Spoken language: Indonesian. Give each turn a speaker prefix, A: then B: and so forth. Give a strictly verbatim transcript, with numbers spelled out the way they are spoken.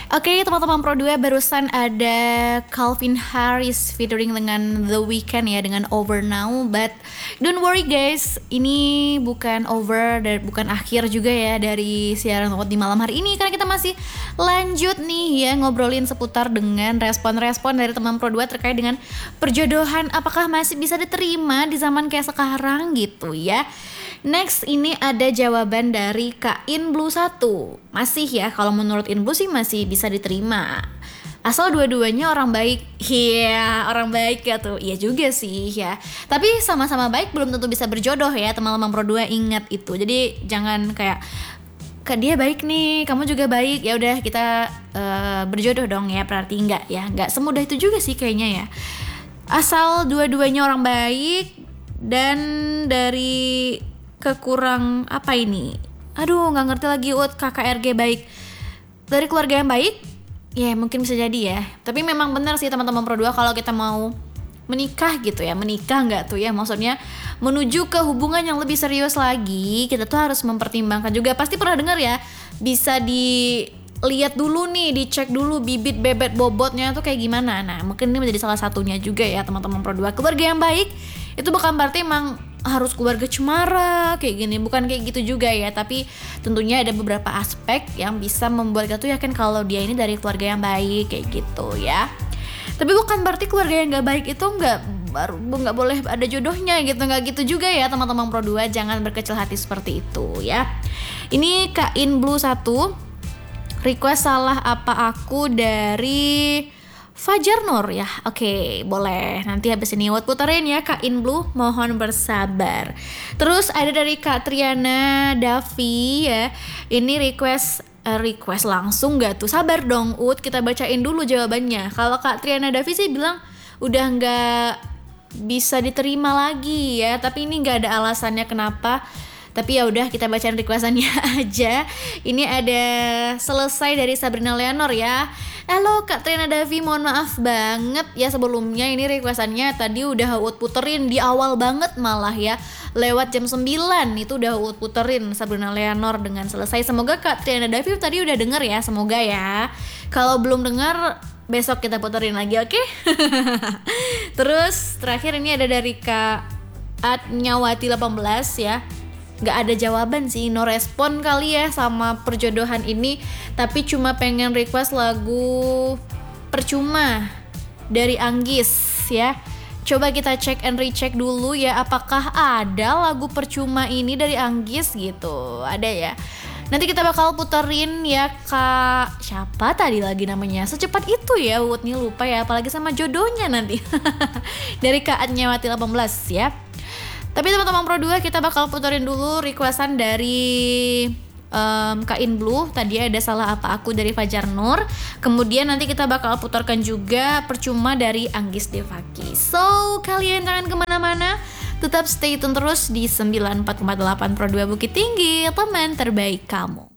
A: Oke, teman-teman Pro dua, barusan ada Calvin Harris featuring dengan The Weeknd ya, dengan Over Now. But don't worry guys, ini bukan over dan bukan akhir juga ya dari siaran Out di malam hari ini, karena kita masih lanjut nih ya ngobrolin seputar dengan respon-respon dari teman Pro dua terkait dengan perjodohan, apakah masih bisa diterima di zaman kayak sekarang gitu ya. Next, ini ada jawaban dari Kak Inblue satu. Masih ya, kalau menurut Inblue sih masih bisa diterima, asal dua-duanya orang baik. Iya, yeah, orang baik ya tuh. Iya juga sih ya. Tapi sama-sama baik belum tentu bisa berjodoh ya, teman-teman Pro dua, ingat itu. Jadi jangan kayak, Kak dia baik nih, kamu juga baik, ya udah kita uh, berjodoh dong ya, berarti enggak ya. Enggak semudah itu juga sih kayaknya ya. Asal dua-duanya orang baik dan dari kekurang apa ini, aduh nggak ngerti lagi, ut K K R G baik dari keluarga yang baik ya, mungkin bisa jadi ya. Tapi memang benar sih teman-teman Pro dua, kalau kita mau menikah gitu ya, menikah nggak tuh ya, maksudnya menuju ke hubungan yang lebih serius lagi, kita tuh harus mempertimbangkan juga. Pasti pernah dengar ya, bisa dilihat dulu nih, dicek dulu bibit bebet bobotnya tuh kayak gimana. Nah mungkin ini menjadi salah satunya juga ya teman-teman Pro dua. Keluarga yang baik itu bukan berarti emang harus keluarga cemara kayak gini, bukan kayak gitu juga ya. Tapi tentunya ada beberapa aspek yang bisa membuat kita tuh yakin kalau dia ini dari keluarga yang baik kayak gitu ya. Tapi bukan berarti keluarga yang nggak baik itu nggak baru nggak boleh ada jodohnya gitu, nggak gitu juga ya teman-teman Pro dua. Jangan berkecil hati seperti itu ya. Ini Kak Inblue satu request salah apa aku dari Fajar Nur ya. Oke, boleh. Nanti habis ini Wot puterin ya Kak Inblue, mohon bersabar. Terus ada dari Kak Triana Davi ya. Ini request uh, request langsung gak tuh? Sabar dong Ut, kita bacain dulu jawabannya. Kalau Kak Triana Davi sih bilang udah gak bisa diterima lagi ya, tapi ini gak ada alasannya kenapa. Tapi ya udah, kita bacain requestannya aja. Ini ada selesai dari Sabrina Leonor ya. Halo Kak Triana Davi, mohon maaf banget ya sebelumnya, ini requestannya tadi udah Uut puterin di awal banget malah ya, lewat jam sembilan itu udah Uut puterin Sabrina Leonor dengan selesai. Semoga Kak Triana Davi tadi udah denger ya, semoga ya. Kalau belum denger, besok kita puterin lagi, oke? Okay? Terus terakhir ini ada dari Kak Atnyawati delapan belas ya. Gak ada jawaban sih, no respon kali ya sama perjodohan ini. Tapi cuma pengen request lagu Percuma dari Anggis ya. Coba kita cek and recheck dulu ya, apakah ada lagu Percuma ini dari Anggis gitu. Ada ya. Nanti kita bakal puterin ya Kak, siapa tadi lagi namanya, secepat itu ya Wut nih, lupa ya, apalagi sama jodohnya nanti. Dari Kak Atnyawati delapan belas ya. Tapi teman-teman Pro dua, kita bakal puterin dulu requestan dari um, Kak Inblue. Tadi ada salah apa aku dari Fajar Nur. Kemudian nanti kita bakal putarkan juga Percuma dari Anggis Devaki. So, kalian jangan kemana-mana, tetap stay tune terus di sembilan puluh empat koma delapan Pro dua Bukit Tinggi, teman terbaik kamu.